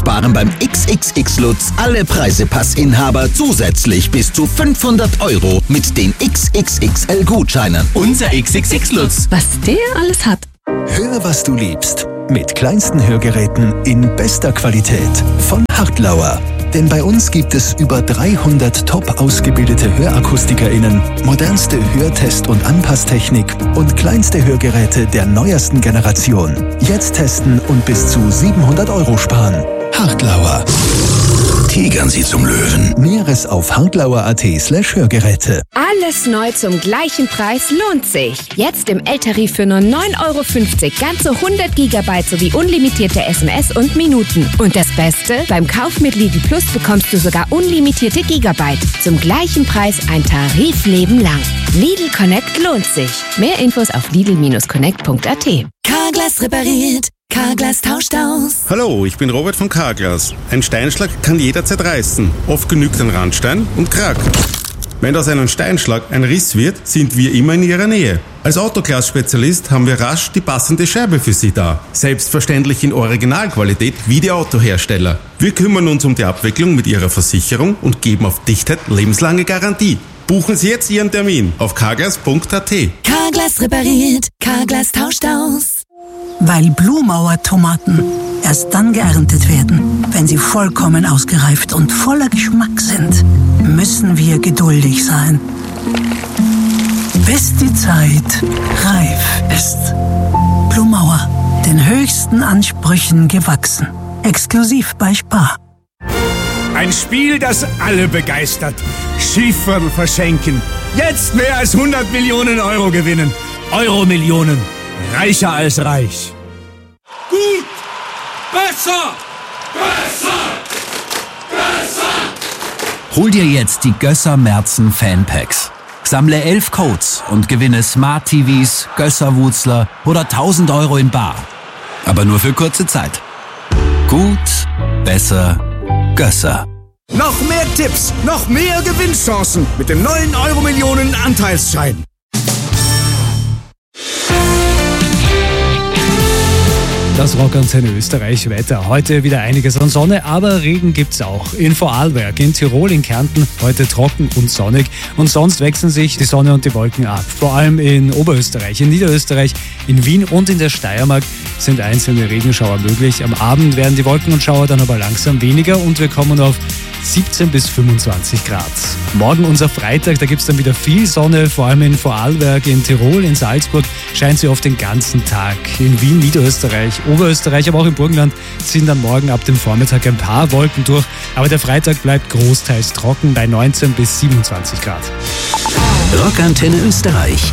sparen beim XXX-Lutz alle Preisepassinhaber zusätzlich bis zu 500 € mit den XXXL-Gutscheinen. Unser XXX-Lutz. Was der alles hat. Hör, was du liebst. Mit kleinsten Hörgeräten in bester Qualität von Hartlauer. Denn bei uns gibt es über 300 top ausgebildete HörakustikerInnen, modernste Hörtest- und Anpasstechnik und kleinste Hörgeräte der neuesten Generation. Jetzt testen und bis zu 700 € sparen. Hartlauer. Tigern Sie zum Löwen. Näheres auf hartlauer.at/Hörgeräte. Alles neu zum gleichen Preis lohnt sich. Jetzt im L-Tarif für nur 9,50 € ganze 100 GB sowie unlimitierte SMS und Minuten. Und das Beste? Beim Kauf mit Lidl Plus bekommst du sogar unlimitierte Gigabyte. Zum gleichen Preis ein Tarifleben lang. Lidl Connect lohnt sich. Mehr Infos auf lidl-connect.at. Carglass repariert. Carglass tauscht aus. Hallo, ich bin Robert von Carglass. Ein Steinschlag kann jederzeit reißen. Oft genügt ein Randstein und krack. Wenn aus einem Steinschlag ein Riss wird, sind wir immer in Ihrer Nähe. Als Autoglas-Spezialist haben wir rasch die passende Scheibe für Sie da. Selbstverständlich in Originalqualität wie die Autohersteller. Wir kümmern uns um die Abwicklung mit Ihrer Versicherung und geben auf Dichtheit lebenslange Garantie. Buchen Sie jetzt Ihren Termin auf carglass.at. Carglass repariert. Carglass tauscht aus. Weil Blumauer-Tomaten erst dann geerntet werden, wenn sie vollkommen ausgereift und voller Geschmack sind, müssen wir geduldig sein. Bis die Zeit reif ist. Blumauer, den höchsten Ansprüchen gewachsen. Exklusiv bei Spar. Ein Spiel, das alle begeistert. Schieferl verschenken. Jetzt mehr als 100 Millionen € gewinnen. Euro-Millionen. Reicher als reich. Gut! Besser! Besser! Besser! Hol dir jetzt die Gösser Merzen Fanpacks. Sammle 11 Codes und gewinne Smart TVs, Gösser-Wutzler oder 1.000 € in bar. Aber nur für kurze Zeit. Gut, besser, Gösser. Noch mehr Tipps, noch mehr Gewinnchancen mit dem neuen Euro-Millionen Anteilsschein. Das Rockantenne Österreich Wetter. Heute wieder einiges an Sonne, aber Regen gibt's auch. In Vorarlberg, in Tirol, in Kärnten heute trocken und sonnig. Und sonst wechseln sich die Sonne und die Wolken ab. Vor allem in Oberösterreich, in Niederösterreich, in Wien und in der Steiermark sind einzelne Regenschauer möglich. Am Abend werden die Wolken und Schauer dann aber langsam weniger und wir kommen auf 17 bis 25 Grad. Morgen unser Freitag, da gibt's dann wieder viel Sonne, vor allem in Vorarlberg, in Tirol, in Salzburg scheint sie oft den ganzen Tag. In Wien, Niederösterreich, Oberösterreich, aber auch im Burgenland ziehen dann morgen ab dem Vormittag ein paar Wolken durch. Aber der Freitag bleibt großteils trocken bei 19 bis 27 Grad. Rockantenne Österreich.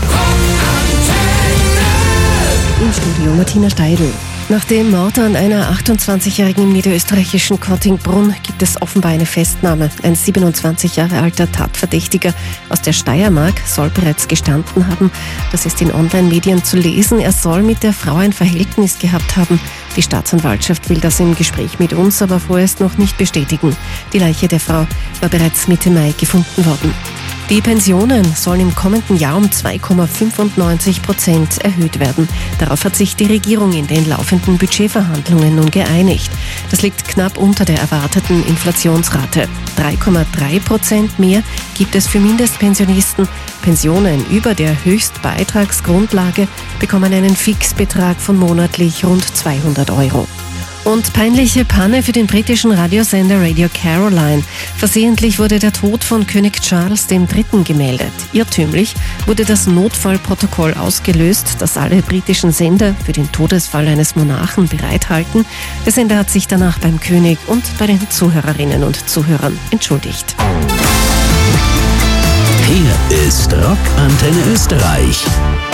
Im Studio Martina Steidl. Nach dem Mord an einer 28-Jährigen im niederösterreichischen Kottingbrunn gibt es offenbar eine Festnahme. Ein 27 Jahre alter Tatverdächtiger aus der Steiermark soll bereits gestanden haben. Das ist in Online-Medien zu lesen. Er soll mit der Frau ein Verhältnis gehabt haben. Die Staatsanwaltschaft will das im Gespräch mit uns aber vorerst noch nicht bestätigen. Die Leiche der Frau war bereits Mitte Mai gefunden worden. Die Pensionen sollen im kommenden Jahr um 2,95% erhöht werden. Darauf hat sich die Regierung in den laufenden Budgetverhandlungen nun geeinigt. Das liegt knapp unter der erwarteten Inflationsrate. 3,3% mehr gibt es für Mindestpensionisten. Pensionen über der Höchstbeitragsgrundlage bekommen einen Fixbetrag von monatlich rund 200 €. Und peinliche Panne für den britischen Radiosender Radio Caroline. Versehentlich wurde der Tod von König Charles III. Gemeldet. Irrtümlich wurde das Notfallprotokoll ausgelöst, das alle britischen Sender für den Todesfall eines Monarchen bereithalten. Der Sender hat sich danach beim König und bei den Zuhörerinnen und Zuhörern entschuldigt. Hier ist Rockantenne Österreich.